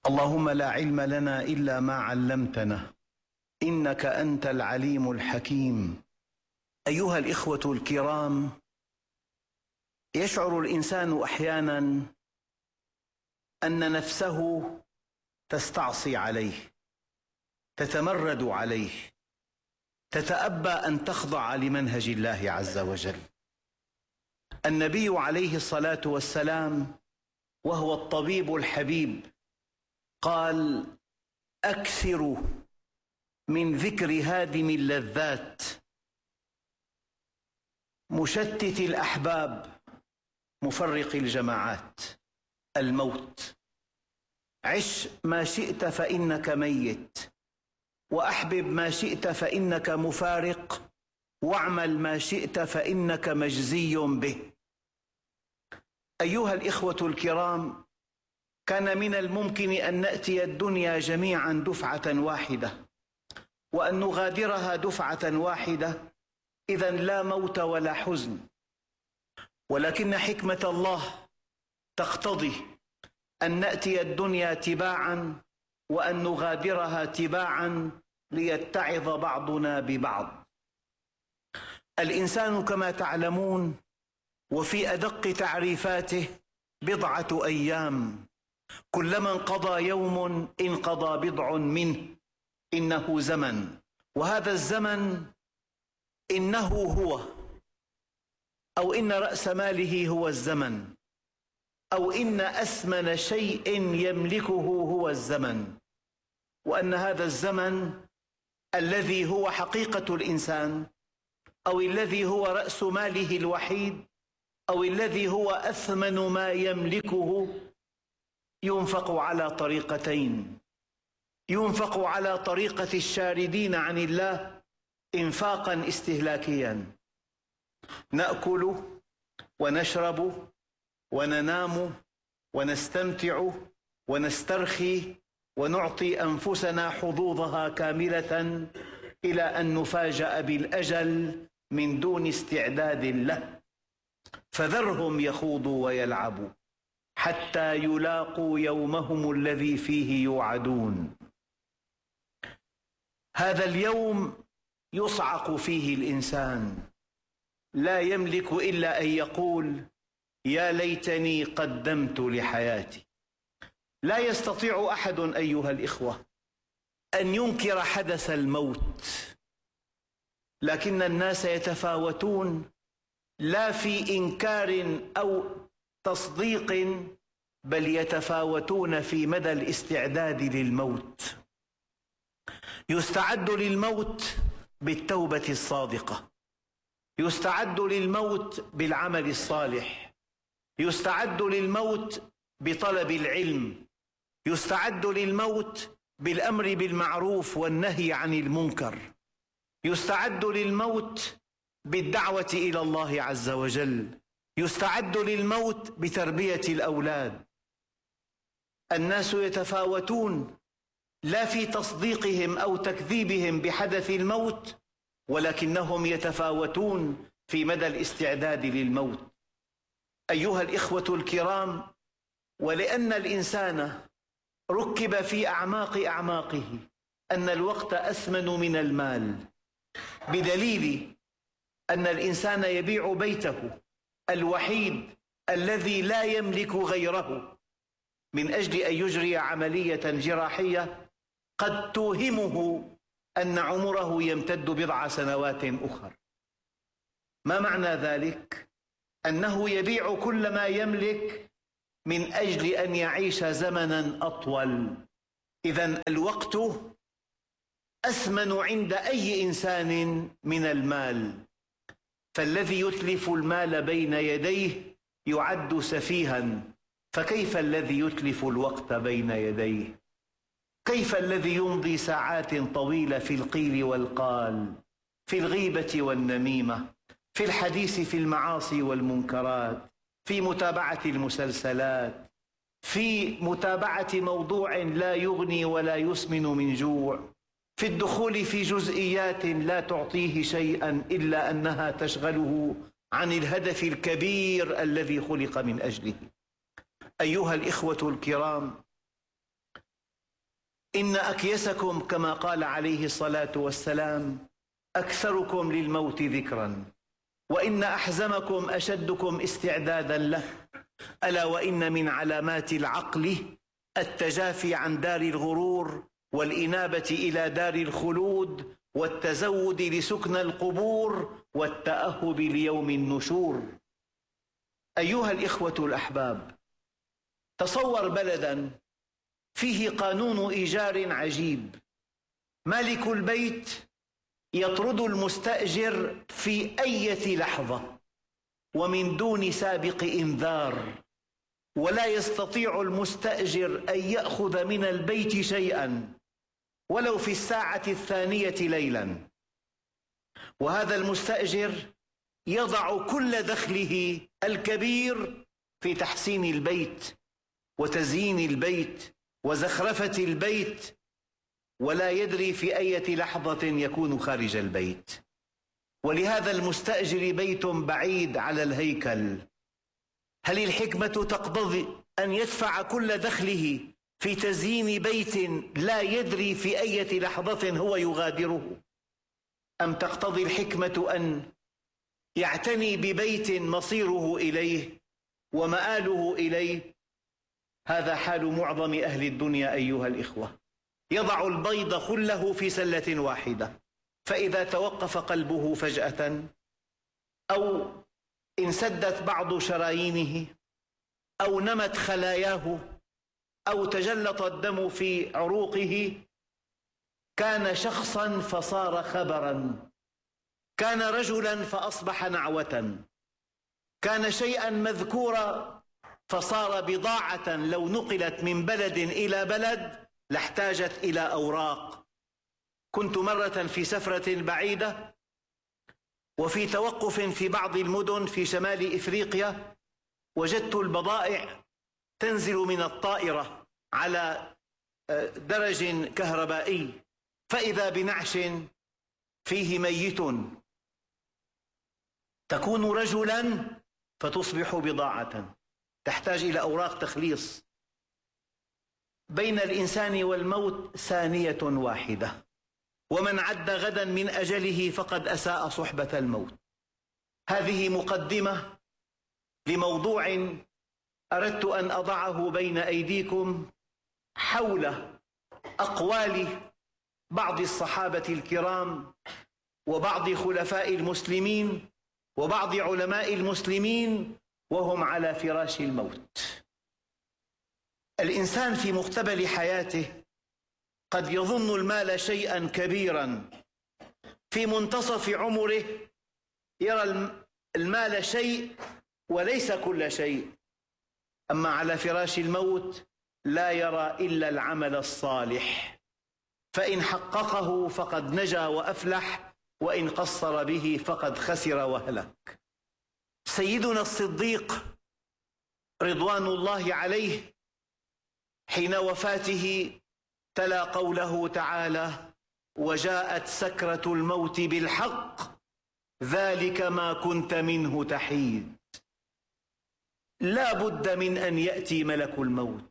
اللهم لا علم لنا إلا ما علمتنا إنك أنت العليم الحكيم. أيها الإخوة الكرام، يشعر الإنسان أحيانا أن نفسه تستعصي عليه، تتمرد عليه، تتأبى أن تخضع لمنهج الله عز وجل. النبي عليه الصلاة والسلام وهو الطبيب الحبيب قال: أكثروا من ذكر هادم اللذات، مشتت الأحباب، مفرق الجماعات، الموت. عش ما شئت فإنك ميت، وأحبب ما شئت فإنك مفارق، واعمل ما شئت فإنك مجزي به. أيها الإخوة الكرام، كان من الممكن أن نأتي الدنيا جميعا دفعة واحدة، وأن نغادرها دفعة واحدة، إذن لا موت ولا حزن. ولكن حكمة الله تقتضي أن نأتي الدنيا تباعا، وأن نغادرها تباعا، ليتعظ بعضنا ببعض. الإنسان كما تعلمون وفي أدق تعريفاته بضعة أيام، كلما انقضى يوم انقضى بضع منه، إنه زمن. وهذا الزمن إنه هو، أو إن رأس ماله هو الزمن، أو إن أثمن شيء يملكه هو الزمن، وأن هذا الزمن الذي هو حقيقة الإنسان، أو الذي هو رأس ماله الوحيد، أو الذي هو أثمن ما يملكه، ينفق على طريقتين: ينفق على طريقة الشاردين عن الله إنفاقا استهلاكيا، نأكل ونشرب وننام ونستمتع ونسترخي ونعطي أنفسنا حظوظها كاملة، إلى أن نفاجأ بالأجل من دون استعداد له. فذرهم يخوضوا ويلعبوا حتى يلاقوا يومهم الذي فيه يوعدون. هذا اليوم يصعق فيه الإنسان، لا يملك إلا أن يقول: يا ليتني قدمت لحياتي. لا يستطيع أحد أيها الإخوة أن ينكر حدث الموت، لكن الناس يتفاوتون لا في إنكار أو تصديق، بل يتفاوتون في مدى الاستعداد للموت. يستعد للموت بالتوبة الصادقة، يستعد للموت بالعمل الصالح، يستعد للموت بطلب العلم، يستعد للموت بالأمر بالمعروف والنهي عن المنكر، يستعد للموت بالدعوة إلى الله عز وجل، يستعد للموت بتربية الأولاد. الناس يتفاوتون لا في تصديقهم أو تكذيبهم بحدث الموت، ولكنهم يتفاوتون في مدى الاستعداد للموت. أيها الإخوة الكرام، ولأن الإنسان ركب في أعماق أعماقه أن الوقت أثمن من المال، بدليل أن الإنسان يبيع بيته الوحيد الذي لا يملك غيره من أجل أن يجري عملية جراحية قد توهمه أن عمره يمتد بضع سنوات أخرى. ما معنى ذلك؟ أنه يبيع كل ما يملك من أجل أن يعيش زمنا أطول. إذن الوقت أثمن عند أي إنسان من المال، فالذي يتلف المال بين يديه يعد سفيها، فكيف الذي يتلف الوقت بين يديه؟ كيف الذي يمضي ساعات طويلة في القيل والقال، في الغيبة والنميمة، في الحديث في المعاصي والمنكرات، في متابعة المسلسلات، في متابعة موضوع لا يغني ولا يسمن من جوع، في الدخول في جزئيات لا تعطيه شيئا إلا أنها تشغله عن الهدف الكبير الذي خلق من أجله. أيها الإخوة الكرام، إن أكيسكم كما قال عليه الصلاة والسلام أكثركم للموت ذكرا، وإن أحزمكم أشدكم استعدادا له، ألا وإن من علامات العقل التجافي عن دار الغرور والإنابة إلى دار الخلود والتزود لسكن القبور والتأهب ليوم النشور. أيها الإخوة الأحباب، تصور بلدا فيه قانون إيجار عجيب، مالك البيت يطرد المستأجر في أي لحظة ومن دون سابق إنذار، ولا يستطيع المستأجر أن يأخذ من البيت شيئا ولو في الساعة الثانية ليلا، وهذا المستأجر يضع كل دخله الكبير في تحسين البيت وتزيين البيت وزخرفة البيت، ولا يدري في أي لحظة يكون خارج البيت. ولهذا المستأجر بيت بعيد على الهيكل، هل الحكمة تقتضي أن يدفع كل دخله في تزيين بيت لا يدري في أي لحظة هو يغادره، أم تقتضي الحكمة أن يعتني ببيت مصيره إليه ومآله إليه؟ هذا حال معظم أهل الدنيا أيها الإخوة، يضع البيض خله في سلة واحدة، فإذا توقف قلبه فجأة أو انسدت بعض شرايينه أو نمت خلاياه أو تجلط الدم في عروقه، كان شخصا فصار خبرا، كان رجلا فأصبح نعوة، كان شيئا مذكورا فصار بضاعة لو نقلت من بلد إلى بلد لاحتاجت إلى أوراق. كنت مرة في سفرة بعيدة وفي توقف في بعض المدن في شمال إفريقيا، وجدت البضائع تنزل من الطائرة على درج كهربائي، فإذا بنعش فيه ميت، تكون رجلا فتصبح بضاعة تحتاج إلى أوراق تخليص. بين الإنسان والموت ثانية واحدة، ومن عد غدا من أجله فقد أساء صحبة الموت. هذه مقدمة لموضوع أردت أن أضعه بين أيديكم حول أقوال بعض الصحابة الكرام وبعض خلفاء المسلمين وبعض علماء المسلمين وهم على فراش الموت. الإنسان في مقتبل حياته قد يظن المال شيئا كبيرا، في منتصف عمره يرى المال شيء وليس كل شيء، أما على فراش الموت لا يرى إلا العمل الصالح، فإن حققه فقد نجا وأفلح، وإن قصر به فقد خسر وهلك. سيدنا الصديق رضوان الله عليه حين وفاته تلا قوله تعالى: وجاءت سكرة الموت بالحق ذلك ما كنت منه تحيد. لا بد من أن يأتي ملك الموت،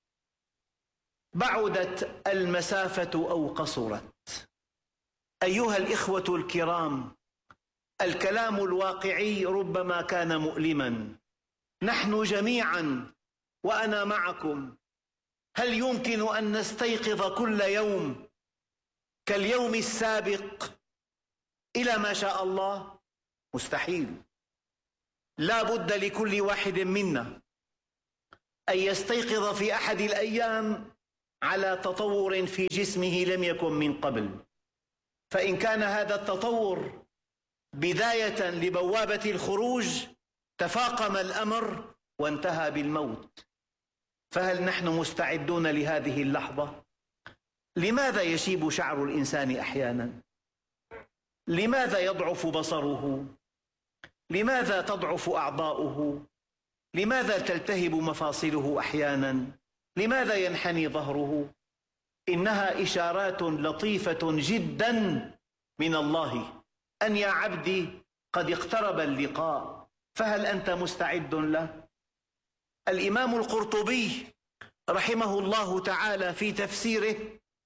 بعدت المسافة أو قصرت. أيها الإخوة الكرام، الكلام الواقعي ربما كان مؤلما. نحن جميعا وأنا معكم، هل يمكن أن نستيقظ كل يوم كاليوم السابق إلى ما شاء الله؟ مستحيل. لا بد لكل واحد منا أن يستيقظ في أحد الأيام على تطور في جسمه لم يكن من قبل، فإن كان هذا التطور بداية لبوابة الخروج تفاقم الأمر وانتهى بالموت. فهل نحن مستعدون لهذه اللحظة؟ لماذا يشيب شعر الإنسان أحيانا؟ لماذا يضعف بصره؟ لماذا تضعف أعضاؤه؟ لماذا تلتهب مفاصله أحيانا؟ لماذا ينحني ظهره؟ إنها إشارات لطيفة جدا من الله أن يا عبدي قد اقترب اللقاء، فهل أنت مستعد له؟ الإمام القرطبي رحمه الله تعالى في تفسيره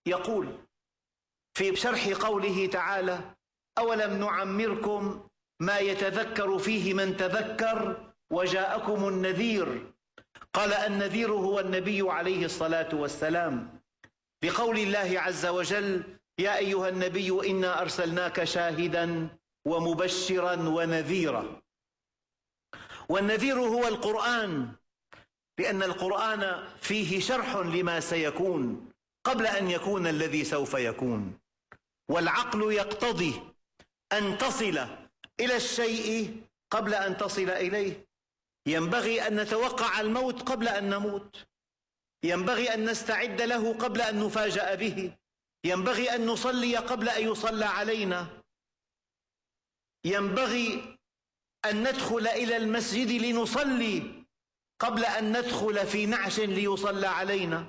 يقول في شرح قوله تعالى: أولم نعمركم ما يتذكر فيه من تذكر وجاءكم النذير. قال: النذير هو النبي عليه الصلاة والسلام، بقول الله عز وجل: يا أيها النبي إنا أرسلناك شاهدا ومبشرا ونذيرا. والنذير هو القرآن، لأن القرآن فيه شرح لما سيكون قبل أن يكون الذي سوف يكون. والعقل يقتضي أن تصل إلى الشيء قبل أن تصل إليه. ينبغي أن نتوقع الموت قبل أن نموت، ينبغي أن نستعد له قبل أن نفاجأ به، ينبغي أن نصلي قبل أن يصلى علينا، ينبغي أن ندخل إلى المسجد لنصلي قبل أن ندخل في نعش ليصلى علينا.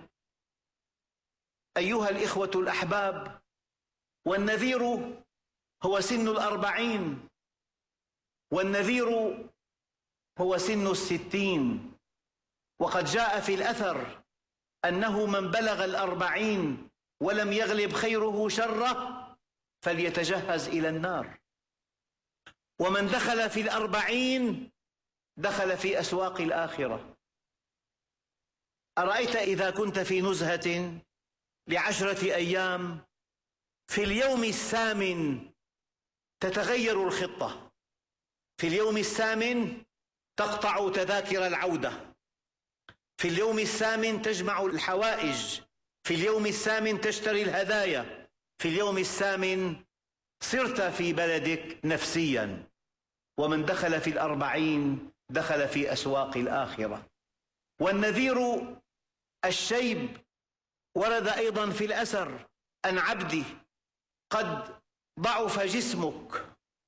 أيها الإخوة الأحباب، والنذير هو سن 40، والنذير هو سن 60. وقد جاء في الأثر أنه من بلغ 40 ولم يغلب خيره شره فليتجهز إلى النار. ومن دخل في 40 دخل في أسواق الآخرة. أرأيت إذا كنت في نزهة ل10 أيام، في اليوم الثامن تتغير الخطة، في اليوم الثامن تقطع تذاكر العودة، في اليوم الثامن تجمع الحوائج، في اليوم الثامن تشتري الهدايا، في اليوم الثامن صرت في بلدك نفسيا. ومن دخل في 40 دخل في أسواق الآخرة. والنذير الشيب ورد أيضا في الأثر: أن عبدي قد ضعف جسمك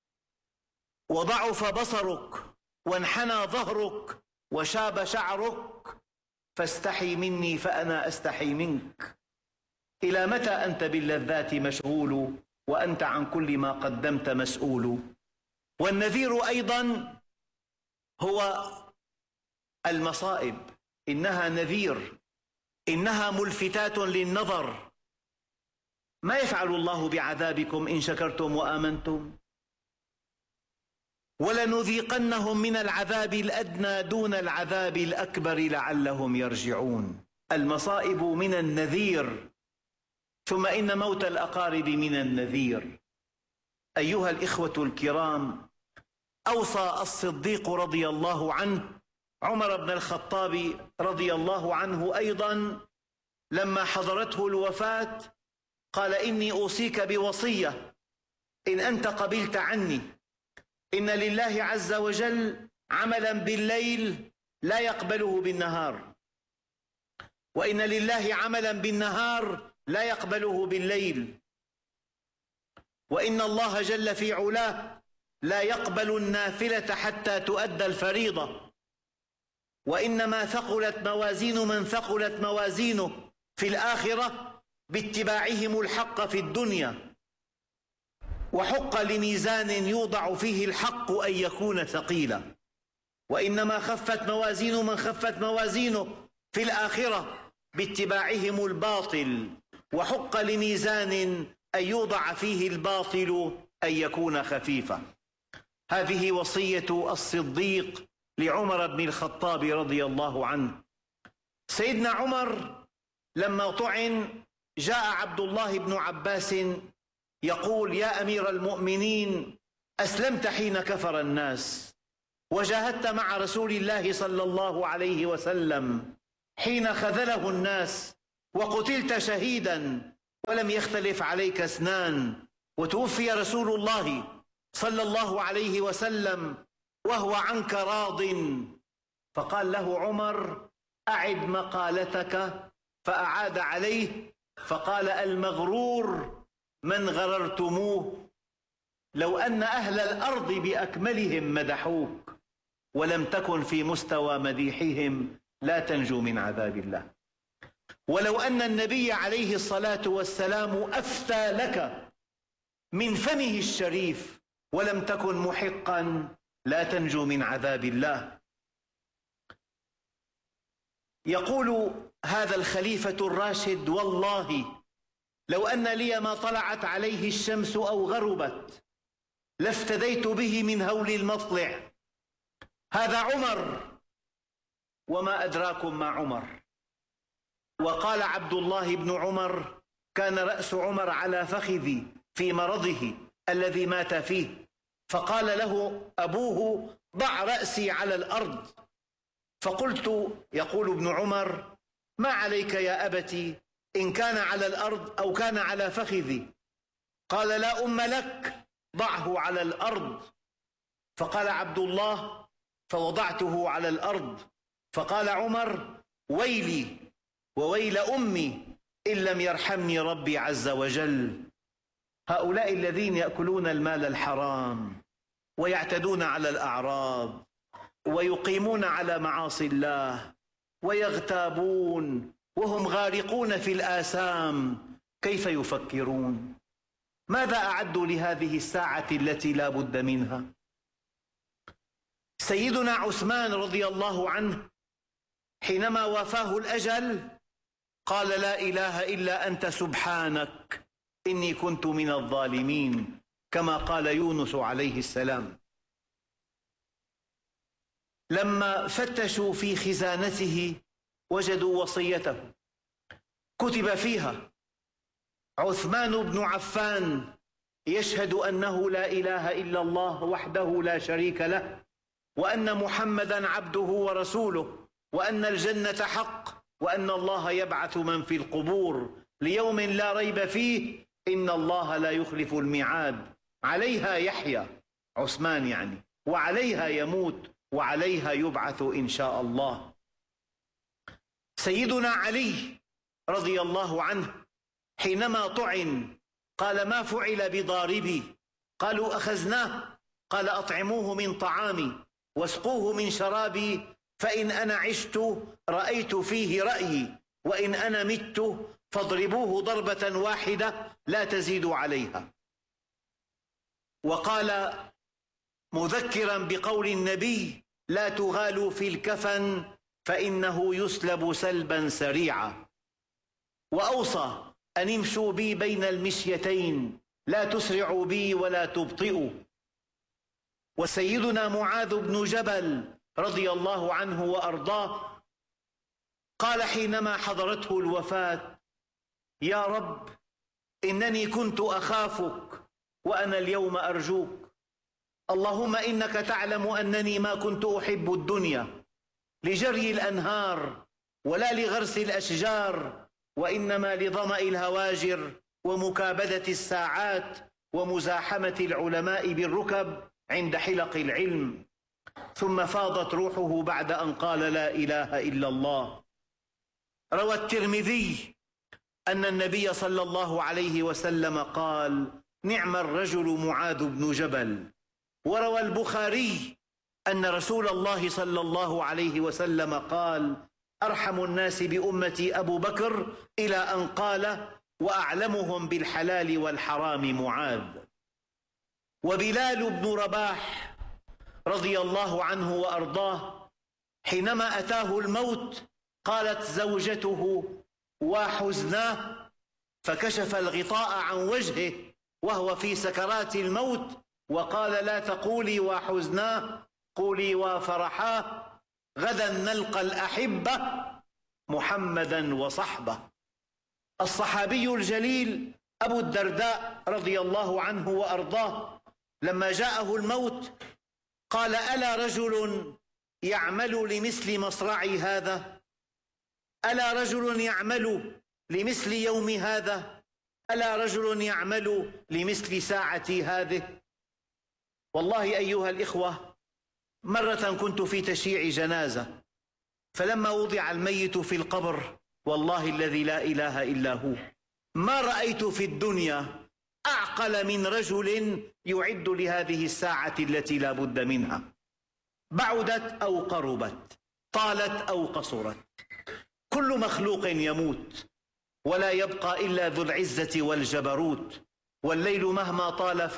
وضعف بصرك وانحنى ظهرك وشاب شعرك، فاستحي مني فأنا أستحي منك. إلى متى أنت باللذات مشغول وأنت عن كل ما قدمت مسؤول؟ والنذير أيضا هو المصائب، إنها نذير، إنها ملفتات للنظر. ما يفعل الله بعذابكم إن شكرتم وآمنتم؟ ولنذيقنهم من العذاب الأدنى دون العذاب الأكبر لعلهم يرجعون. المصائب من النذير، ثم إن موت الأقارب من النذير. أيها الإخوة الكرام، أوصى الصديق رضي الله عنه عمر بن الخطاب رضي الله عنه أيضا لما حضرته الوفاة، قال: إني أوصيك بوصية إن أنت قبلت عني، إن لله عز وجل عملا بالليل لا يقبله بالنهار، وإن لله عملا بالنهار لا يقبله بالليل، وإن الله جل في علاه لا يقبل النافلة حتى تؤدى الفريضة، وإنما ثقلت موازين من ثقلت موازينه في الآخرة باتباعهم الحق في الدنيا، وحق لميزان يوضع فيه الحق أن يكون ثقيلا، وإنما خفت موازين من خفت موازينه في الآخرة باتباعهم الباطل، وحق لميزان أن يوضع فيه الباطل أن يكون خفيفا. هذه وصية الصديق لعمر بن الخطاب رضي الله عنه. سيدنا عمر لما طعن جاء عبد الله بن عباس يقول: يا أمير المؤمنين، أسلمت حين كفر الناس، وجاهدت مع رسول الله صلى الله عليه وسلم حين خذله الناس، وقتلت شهيدا ولم يختلف عليك اثنان، وتوفي رسول الله صلى الله عليه وسلم وهو عنك راض. فقال له عمر: أعد مقالتك، فأعاد عليه فقال: المغرور من غررتموه، لو أن أهل الأرض بأكملهم مدحوك ولم تكن في مستوى مديحهم لا تنجو من عذاب الله، ولو أن النبي عليه الصلاة والسلام أفتى لك من فمه الشريف ولم تكن محقا لا تنجو من عذاب الله. يقول هذا الخليفة الراشد: والله لو أن لي ما طلعت عليه الشمس أو غربت لافتديت به من هول المطلع. هذا عمر، وما أدراكم ما عمر. وقال عبد الله بن عمر: كان رأس عمر على فخذي في مرضه الذي مات فيه، فقال له أبوه: ضع رأسي على الأرض. فقلت، يقول ابن عمر: ما عليك يا أبتي إن كان على الأرض أو كان على فخذي؟ قال: لا أم لك، ضعه على الأرض. فقال عبد الله: فوضعته على الأرض. فقال عمر: ويلي وويل أمي إن لم يرحمني ربي عز وجل. هؤلاء الذين يأكلون المال الحرام ويعتدون على الأعراض ويقيمون على معاصي الله ويغتابون وهم غارقون في الآثام، كيف يفكرون؟ ماذا أعدوا لهذه الساعة التي لا بد منها؟ سيدنا عثمان رضي الله عنه حينما وافاه الأجل قال: لا إله إلا أنت سبحانك إني كنت من الظالمين، كما قال يونس عليه السلام. لما فتشوا في خزانته وجدوا وصيته كتب فيها: عثمان بن عفان يشهد أنه لا إله إلا الله وحده لا شريك له، وأن محمدا عبده ورسوله، وأن الجنة حق، وأن الله يبعث من في القبور ليوم لا ريب فيه، إن الله لا يخلف الميعاد، عليها يحيى عثمان يعني، وعليها يموت، وعليها يبعث إن شاء الله. سيدنا علي رضي الله عنه حينما طعن قال: ما فعل بضاربي؟ قالوا: أخذناه. قال: أطعموه من طعامي واسقوه من شرابي، فإن أنا عشت رأيت فيه رأيي، وإن أنا مت فاضربوه ضربة واحدة لا تزيدوا عليها. وقال مذكرا بقول النبي: لا تغالوا في الكفن فإنه يسلب سلبا سريعا. وأوصى أن امشوا بي بين المشيتين، لا تسرعوا بي ولا تبطئوا. وسيدنا معاذ بن جبل رضي الله عنه وأرضاه قال حينما حضرته الوفاة: يا رب، إنني كنت أخافك وأنا اليوم أرجوك، اللهم إنك تعلم أنني ما كنت أحب الدنيا لجري الأنهار ولا لغرس الأشجار، وإنما لظمأ الهواجر ومكابدة الساعات ومزاحمة العلماء بالركب عند حلق العلم. ثم فاضت روحه بعد أن قال: لا إله إلا الله. روى الترمذي أن النبي صلى الله عليه وسلم قال: نعم الرجل معاذ بن جبل. وروى البخاري أن رسول الله صلى الله عليه وسلم قال: أرحم الناس بأمتي أبو بكر، إلى أن قال: وأعلمهم بالحلال والحرام معاذ. وبلال بن رباح رضي الله عنه وأرضاه حينما أتاه الموت قالت زوجته: وحزناه، فكشف الغطاء عن وجهه وهو في سكرات الموت وقال: لا تقولي وحزناه، قولي وفرحاه، غدا نلقى الأحبة محمدا وصحبه. الصحابي الجليل أبو الدرداء رضي الله عنه وأرضاه لما جاءه الموت قال: ألا رجل يعمل لمثل مصرعي هذا؟ ألا رجل يعمل لمثل يوم هذا؟ ألا رجل يعمل لمثل ساعتي هذه؟ والله أيها الإخوة، مرة كنت في تشييع جنازة، فلما وضع الميت في القبر والله الذي لا إله إلا هو ما رأيت في الدنيا أعقل من رجل يعد لهذه الساعة التي لا بد منها، بعدت أو قربت، طالت أو قصرت، كل مخلوق يموت ولا يبقى إلا ذو العزة والجبروت، والليل مهما طال